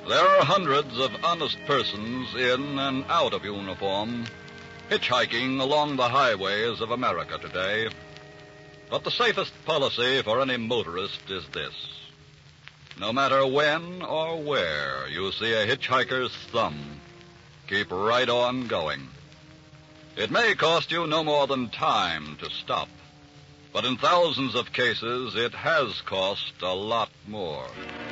There are hundreds of honest persons in and out of uniform hitchhiking along the highways of America today. But the safest policy for any motorist is this. No matter when or where you see a hitchhiker's thumb, keep right on going. It may cost you no more than time to stop, but in thousands of cases it has cost a lot more.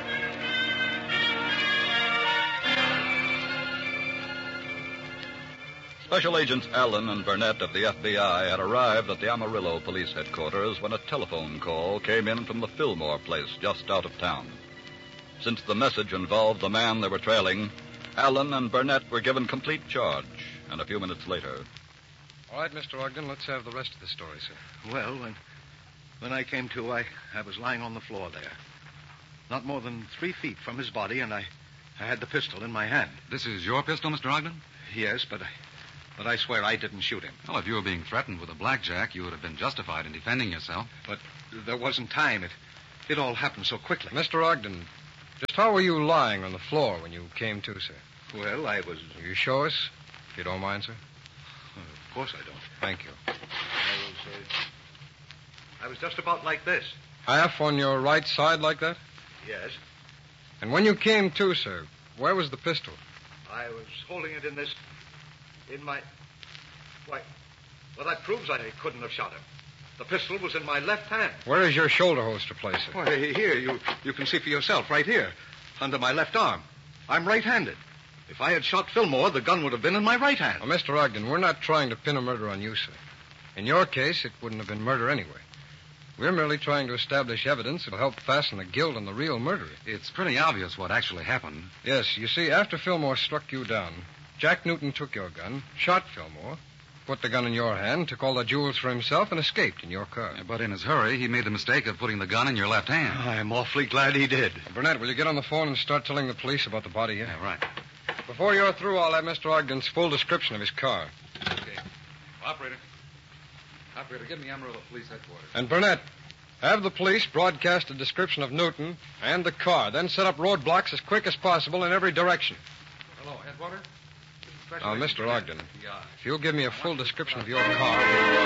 Special Agents Allen and Burnett of the FBI had arrived at the Amarillo Police Headquarters when a telephone call came in from the Fillmore place just out of town. Since the message involved the man they were trailing, Allen and Burnett were given complete charge, and a few minutes later... All right, Mr. Ogden, let's have the rest of the story, sir. Well, when I came to, I was lying on the floor there. Not more than 3 feet from his body, and I had the pistol in my hand. This is your pistol, Mr. Ogden? Yes, but I swear I didn't shoot him. Well, if you were being threatened with a blackjack, you would have been justified in defending yourself. But there wasn't time. It all happened so quickly. Mr. Ogden, just how were you lying on the floor when you came to, sir? Well, I was... Will you show us, if you don't mind, sir? Of course I don't. Thank you. I was just about like this. Half on your right side like that? Yes. And when you came to, sir, where was the pistol? I was holding it in my... Why, well, that proves I couldn't have shot him. The pistol was in my left hand. Where is your shoulder holster placed, sir? Why, here, you can see for yourself, right here, under my left arm. I'm right-handed. If I had shot Fillmore, the gun would have been in my right hand. Well, Mr. Ogden, we're not trying to pin a murder on you, sir. In your case, it wouldn't have been murder anyway. We're merely trying to establish evidence that'll help fasten the guilt on the real murderer. It's pretty obvious what actually happened. Yes, you see, after Fillmore struck you down, Jack Newton took your gun, shot Fillmore, put the gun in your hand, took all the jewels for himself, and escaped in your car. But in his hurry, he made the mistake of putting the gun in your left hand. I'm awfully glad he did. Burnett, will you get on the phone and start telling the police about the body here? Yeah, right. Before you're through, I'll have Mr. Ogden's full description of his car. Okay. Operator, give me Amarillo Police Headquarters. And Burnett, have the police broadcast a description of Newton and the car, then set up roadblocks as quick as possible in every direction. Hello, Headquarters? Now, Mr. Ogden, if you'll give me a full description of your car...